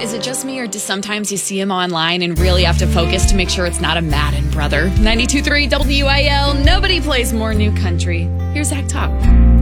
Is it just me, or do sometimes you see him online and really have to focus to make sure it's not a Madden brother? 92.3 WIL, nobody plays more new country. Here's Zach Top.